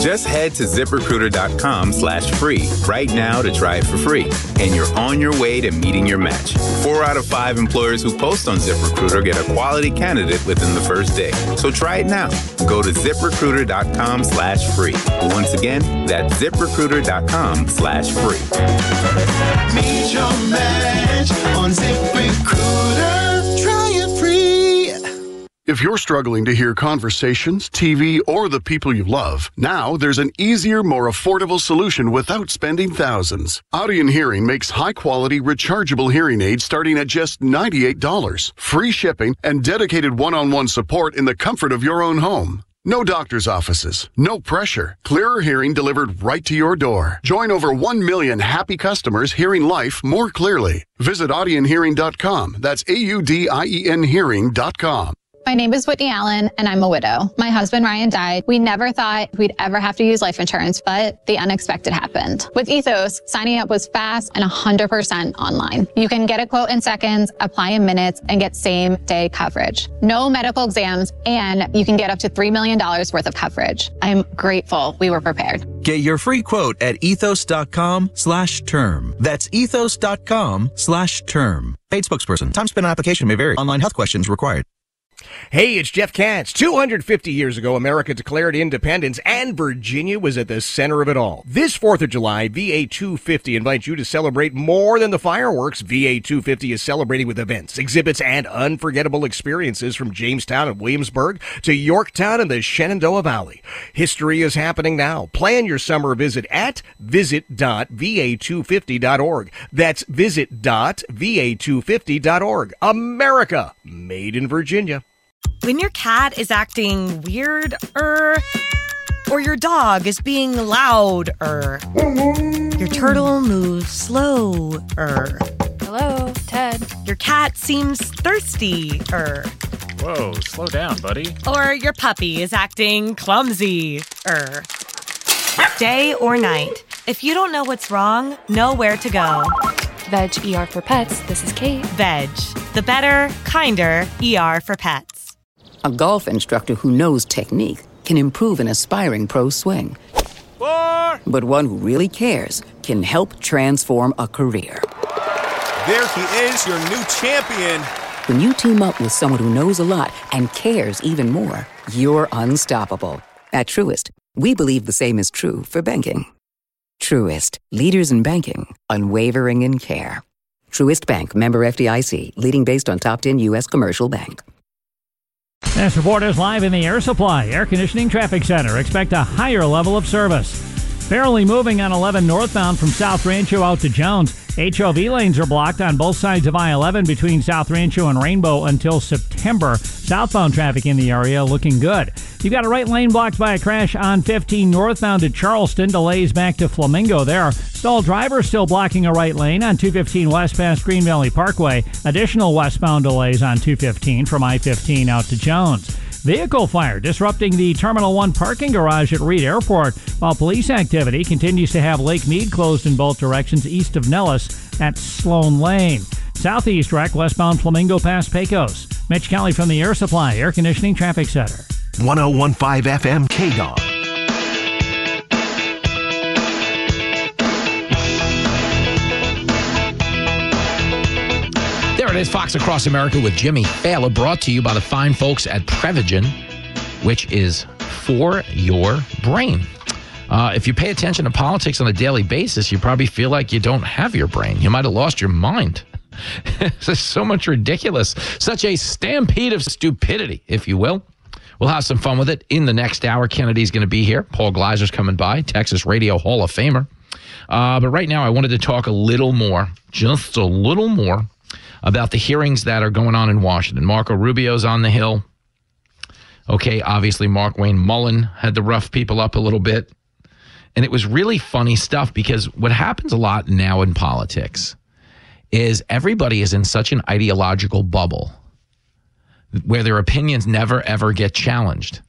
Just head to ZipRecruiter.com/free right now to try it for free. And you're on your way to meeting your match. 4 out of 5 employers who post on ZipRecruiter get a quality candidate within the first day. So try it now. Go to ZipRecruiter.com/free. Once again, that's ZipRecruiter.com/free. Meet your match on ZipRecruiter. Try it free. If you're struggling to hear conversations, TV, or the people you love, now there's an easier, more affordable solution without spending thousands. Audien Hearing makes high-quality, rechargeable hearing aids starting at just $98. Free shipping and dedicated one-on-one support in the comfort of your own home. No doctor's offices, no pressure. Clearer hearing delivered right to your door. Join over 1 million happy customers hearing life more clearly. Visit AudienHearing.com. That's AUDIEN Hearing.com. My name is Whitney Allen, and I'm a widow. My husband, Ryan, died. We never thought we'd ever have to use life insurance, but the unexpected happened. With Ethos, signing up was fast and 100% online. You can get a quote in seconds, apply in minutes, and get same-day coverage. No medical exams, and you can get up to $3 million worth of coverage. I'm grateful we were prepared. Get your free quote at ethos.com/term. That's ethos.com/term. Paid spokesperson. Time spent on application may vary. Online health questions required. Hey, it's Jeff Katz. 250 years ago, America declared independence, and Virginia was at the center of it all. This 4th of July, VA 250 invites you to celebrate more than the fireworks. VA 250 is celebrating with events, exhibits, and unforgettable experiences from Jamestown and Williamsburg to Yorktown and the Shenandoah Valley. History is happening now. Plan your summer visit at visit.va250.org. That's visit.va250.org. America, made in Virginia. When your cat is acting weird, or your dog is being loud, your turtle moves slow, Hello, Ted. Your cat seems thirsty, Whoa, slow down, buddy. Or your puppy is acting clumsy, Day or night, if you don't know what's wrong, know where to go. Veg ER for Pets. This is Kate. Veg, the better, kinder ER for pets. A golf instructor who knows technique can improve an aspiring pro swing. But one who really cares can help transform a career. There he is, your new champion. When you team up with someone who knows a lot and cares even more, you're unstoppable. At Truist, we believe the same is true for banking. Truist, leaders in banking, unwavering in care. Truist Bank, member FDIC, leading based on top 10 U.S. commercial bank. This report is live in the Air Supply Air Conditioning Traffic Center. Expect a higher level of service. Barely moving on 11 northbound from South Rancho out to Jones. HOV lanes are blocked on both sides of I-11 between South Rancho and Rainbow until September. Southbound traffic in the area looking good. You've got a right lane blocked by a crash on 15 northbound to Charleston. Delays back to Flamingo there. Stalled driver still blocking a right lane on 215 west past Green Valley Parkway. Additional westbound delays on 215 from I-15 out to Jones. Vehicle fire disrupting the Terminal 1 parking garage at Reed Airport, while police activity continues to have Lake Mead closed in both directions east of Nellis at Sloan Lane. Southeast wreck westbound Flamingo past Pecos. Mitch Kelly from the Air Supply Air Conditioning Traffic Center. 1015 FM KDOG. There it is, Fox Across America with Jimmy Fallon, brought to you by the fine folks at Prevagen, which is for your brain. If you pay attention to politics on a daily basis, you probably feel like you don't have your brain. You might have lost your mind. There's so much ridiculous, such a stampede of stupidity, if you will. We'll have some fun with it in the next hour. Kennedy's going to be here. Paul Gleiser's coming by, Texas Radio Hall of Famer. But right now, I wanted to talk a little more, just a little more, about the hearings that are going on in Washington. Marco Rubio's on the Hill. Okay, obviously, Markwayne Mullin had to rough people up a little bit. And it was really funny stuff, because what happens a lot now in politics is everybody is in such an ideological bubble where their opinions never, ever get challenged.